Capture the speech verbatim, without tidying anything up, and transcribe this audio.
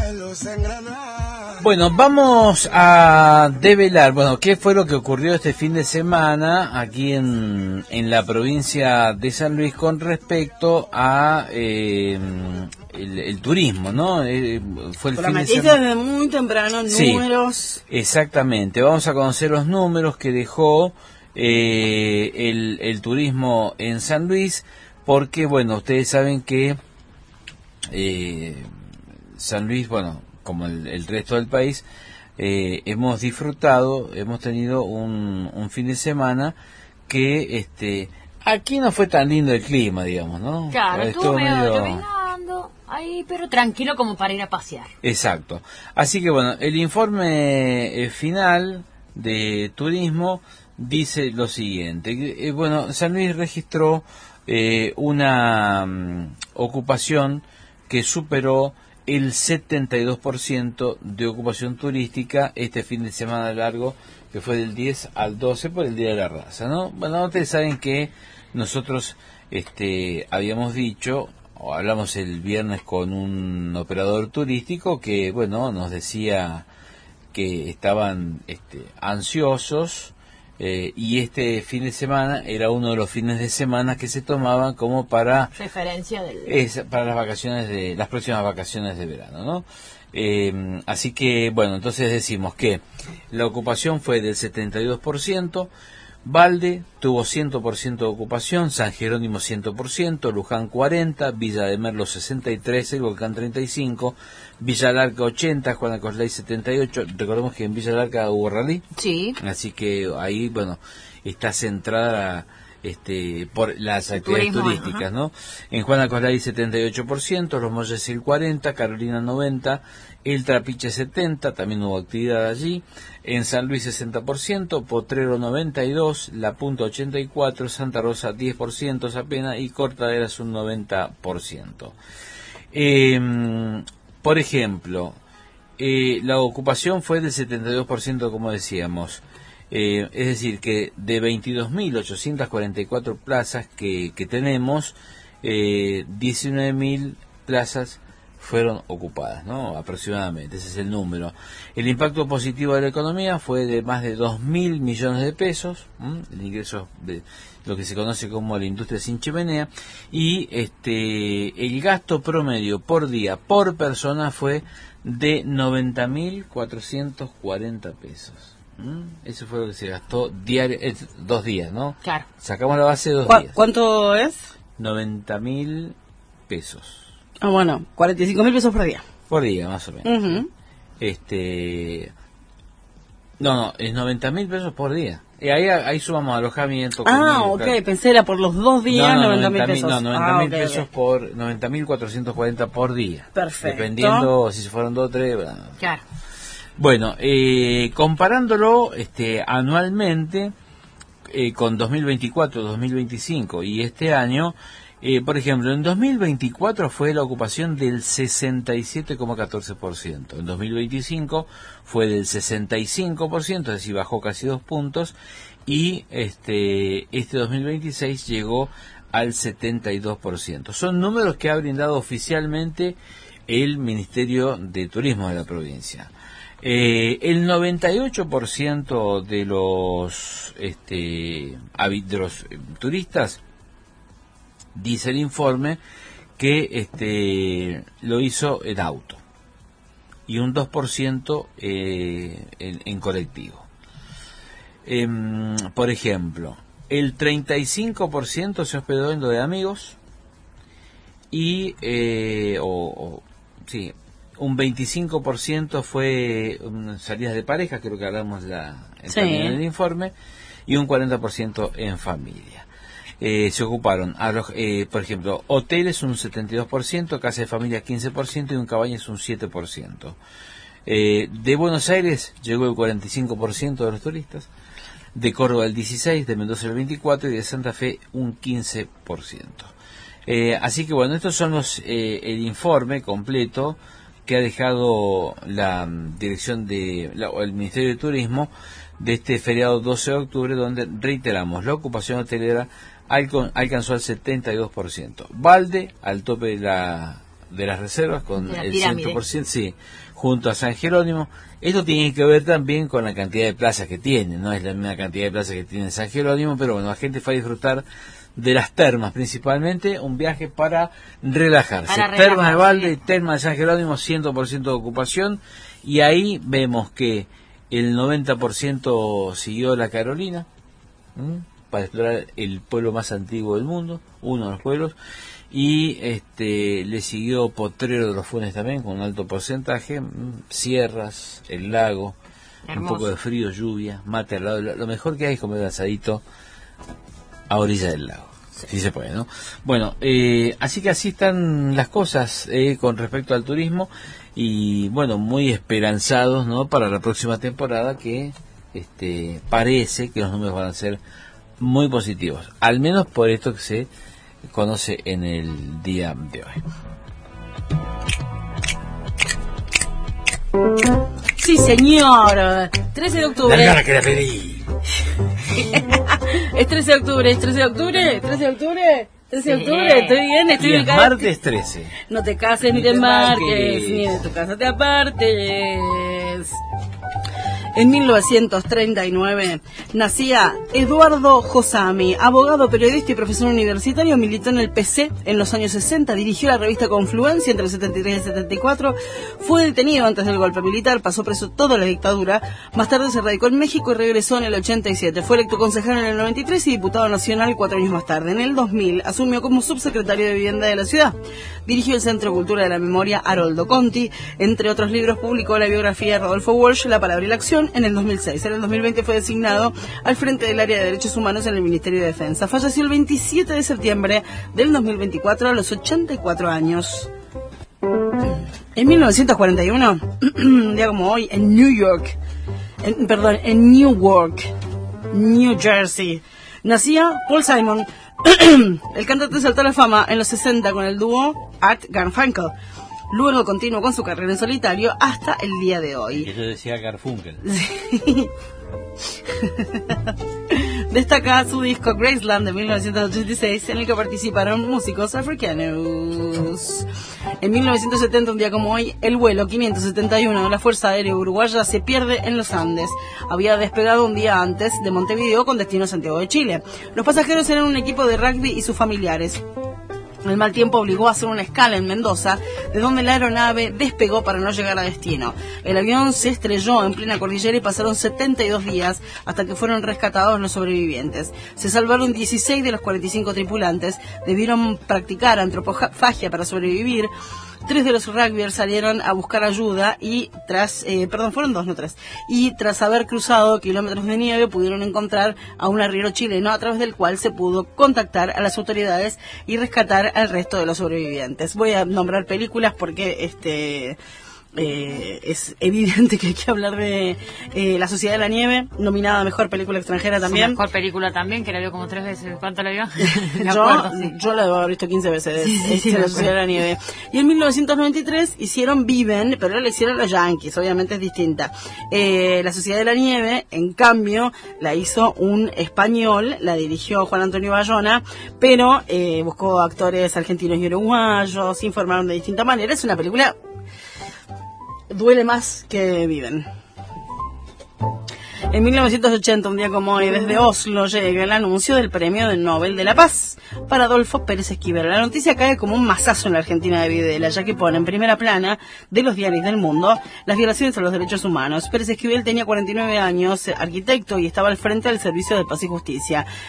Bueno, vamos a develar, bueno, qué fue lo que ocurrió este fin de semana aquí en, en la provincia de San Luis con respecto a eh, el, el turismo, ¿no? Eh, fue el fin de semana. Desde muy temprano, números. Sí, exactamente, vamos a conocer los números que dejó eh, el, el turismo en San Luis, porque, bueno, ustedes saben que eh, San Luis, bueno, como el, el resto del país, eh, hemos disfrutado, hemos tenido un, un fin de semana que este aquí no fue tan lindo el clima, digamos, ¿no? Claro, estuvo medio llovinando ahí, pero tranquilo como para ir a pasear. Exacto. Así que bueno, el informe eh, final de turismo dice lo siguiente. Eh, bueno, San Luis registró eh, una um, ocupación que superó el setenta y dos por ciento de ocupación turística este fin de semana largo, que fue del diez al doce por el Día de la Raza, ¿no? Bueno, ustedes saben que nosotros este, habíamos dicho, o hablamos el viernes con un operador turístico que, bueno, nos decía que estaban este, ansiosos, Eh, y este fin de semana era uno de los fines de semana que se tomaban como para referencia del... es, para las vacaciones de las próximas vacaciones de verano, ¿no? Eh, así que bueno, entonces decimos que la ocupación fue del setenta y dos por ciento, Valde tuvo cien por ciento de ocupación, San Jerónimo cien por ciento, Luján cuarenta por ciento, Villa de Merlo sesenta y tres por ciento, El Volcán treinta y cinco por ciento, Villa Larca ochenta por ciento, Juan de Coslay setenta y ocho por ciento. Recordemos que en Villa Larca hubo rally. Sí. Así que ahí, bueno, está centrada este por las actividades turismo, turísticas, ajá, ¿no? En Juan de Coslay setenta y ocho por ciento, Los Molles el cuarenta por ciento, Carolina noventa por ciento, El Trapiche setenta por ciento, también hubo actividad allí. En San Luis sesenta por ciento, Potrero noventa y dos por ciento, La Punta ochenta y cuatro por ciento, Santa Rosa diez por ciento apenas, y Cortaderas un noventa por ciento. Eh, por ejemplo, eh, la ocupación fue del setenta y dos por ciento, como decíamos. Eh, es decir, que de veintidós mil ochocientas cuarenta y cuatro plazas que, que tenemos, eh, diecinueve mil plazas fueron ocupadas, ¿no? Aproximadamente, ese es el número. El impacto positivo de la economía fue de más de dos mil millones de pesos, ¿m? El ingreso de lo que se conoce como la industria sin chimenea, y este el gasto promedio por día por persona fue de noventa mil cuatrocientos cuarenta pesos. ¿Mm? Eso fue lo que se gastó diario, eh, dos días, ¿no? Claro. Sacamos la base de dos ¿Cu- días. ¿Cuánto es? noventa mil pesos. Ah, bueno, cuarenta y cinco mil pesos por día. Por día, más o menos. Uh-huh. Este... No, no, es noventa mil pesos por día. Y ahí, ahí sumamos alojamiento. Ah, comida, ok, claro. pensé era por los dos días, no, no, noventa mil pesos. No, noventa mil ah, okay, pesos okay. por, noventa mil cuatrocientos cuarenta por día. Perfecto. Dependiendo si se fueron dos o tres. Bueno. Claro. Bueno, eh, comparándolo este, anualmente eh, con dos mil veinticuatro, dos mil veinticinco y este año, eh, por ejemplo, en dos mil veinticuatro fue la ocupación del sesenta y siete coma catorce por ciento, en dos mil veinticinco fue del sesenta y cinco por ciento, es decir, bajó casi dos puntos, y este, este dos mil veintiséis llegó al setenta y dos por ciento. Son números que ha brindado oficialmente el Ministerio de Turismo de la provincia. Eh, el noventa y ocho por ciento de los, este, de los eh, turistas, dice el informe, que este, lo hizo en auto y un dos por ciento eh, en, en colectivo. Eh, por ejemplo, el treinta y cinco por ciento se hospedó en lo de amigos y, eh, o, o sí, un veinticinco por ciento fue um, salidas de pareja, creo que hablamos la, en sí. en el informe, y un cuarenta por ciento en familia. Eh, se ocuparon, a los, eh, por ejemplo, hoteles un setenta y dos por ciento, casa de familia quince por ciento y un cabañas un siete por ciento. Eh, de Buenos Aires llegó el cuarenta y cinco por ciento de los turistas, de Córdoba el dieciséis por ciento, de Mendoza el veinticuatro por ciento y de Santa Fe un quince por ciento. Eh, así que bueno, estos son los eh, el informe completo que ha dejado la um, dirección de la, o el Ministerio de Turismo de este feriado doce de octubre, donde reiteramos, la ocupación hotelera alcanzó al setenta y dos por ciento. Valde, al tope de la de las reservas, con De la el pirámide. cien por ciento, sí, junto a San Jerónimo. Esto tiene que ver también con la cantidad de plazas que tiene, no es la misma cantidad de plazas que tiene San Jerónimo, pero bueno, la gente fue a disfrutar de las termas, principalmente un viaje para relajarse. Para Termas de relajarse. Balde y termas de San Jerónimo, cien por ciento de ocupación, y ahí vemos que el noventa por ciento siguió la Carolina, ¿m? para explorar el pueblo más antiguo del mundo, uno de los pueblos, y este le siguió Potrero de los Funes también, con un alto porcentaje, ¿m? Sierras, el lago, Hermoso. un poco de frío, lluvia, mate al lado. Lo mejor que hay es comer asadito a orilla del lago, si sí se puede, ¿no? Bueno, eh, así que así están las cosas eh, con respecto al turismo, y bueno, muy esperanzados, ¿no?, para la próxima temporada, que este parece que los números van a ser muy positivos, al menos por esto que se conoce en el día de hoy. Sí, señor. trece de octubre. La cara que la pedí. Es trece de octubre, es trece de octubre, trece de octubre, trece de Sí. octubre, estoy bien, estoy Y bien. es martes trece. No te cases ni Ni te te embarques, embarques. ni de tu casa te apartes. En mil novecientos treinta y nueve nacía Eduardo Josami, abogado, periodista y profesor universitario. Militó en el P C en los años sesenta, dirigió la revista Confluencia entre el setenta y tres y el setenta y cuatro, fue detenido antes del golpe militar, pasó preso toda la dictadura, más tarde se radicó en México y regresó en el ochenta y siete, fue electo concejal en el noventa y tres y diputado nacional cuatro años más tarde. En el dos mil asumió como subsecretario de Vivienda de la ciudad, dirigió el Centro de Cultura de la Memoria Haroldo Conti, entre otros libros publicó la biografía de Rodolfo Walsh, La palabra y la acción, en el dos mil seis. En el dos mil veinte fue designado al frente del área de derechos humanos en el Ministerio de Defensa. Falleció el veintisiete de septiembre del dos mil veinticuatro a los ochenta y cuatro años. En mil novecientos cuarenta y uno, un día como hoy, en New York, en, perdón, en Newark, New Jersey, nacía Paul Simon. El cantante saltó a la fama en los sesenta con el dúo Art Garfunkel. Luego continuó con su carrera en solitario hasta el día de hoy. Que yo decía Garfunkel. Destaca su disco Graceland de mil novecientos ochenta y seis, en el que participaron músicos africanos. En mil novecientos setenta, un día como hoy, el vuelo quinientos setenta y uno de la Fuerza Aérea Uruguaya se pierde en los Andes. Había despegado un día antes de Montevideo con destino a Santiago de Chile. Los pasajeros eran un equipo de rugby y sus familiares. El mal tiempo obligó a hacer una escala en Mendoza, de donde la aeronave despegó para no llegar a destino. El avión se estrelló en plena cordillera y pasaron setenta y dos días hasta que fueron rescatados los sobrevivientes. Se salvaron dieciséis de los cuarenta y cinco tripulantes, debieron practicar antropofagia para sobrevivir. Tres de los rugbyers salieron a buscar ayuda y tras, eh, perdón, fueron dos, no tres, y tras haber cruzado kilómetros de nieve pudieron encontrar a un arriero chileno a través del cual se pudo contactar a las autoridades y rescatar al resto de los sobrevivientes. Voy a nombrar películas porque este... Eh, es evidente que hay que hablar de eh, La Sociedad de la Nieve, nominada a Mejor Película Extranjera también. Mejor película también, que la vio como tres veces. ¿Cuánto la vio? Me yo, acuerdo, sí. yo la debo haber visto quince veces, Sí, sí, este, sí, me La acuerdo. Sociedad de la Nieve. Y en mil novecientos noventa y tres hicieron Viven, pero la hicieron los Yankees, obviamente es distinta. Eh, La Sociedad de la Nieve, en cambio, la hizo un español, la dirigió Juan Antonio Bayona, pero eh, buscó actores argentinos y uruguayos, informaron de distinta manera. Es una película... duele más que Viven. En mil novecientos ochenta, un día como hoy, desde Oslo llega el anuncio del Premio del Nobel de la Paz para Adolfo Pérez Esquivel. La noticia cae como un mazazo en la Argentina de Videla, ya que pone en primera plana de los diarios del mundo las violaciones a los derechos humanos. Pérez Esquivel tenía cuarenta y nueve años, arquitecto, y estaba al frente del Servicio de Paz y Justicia.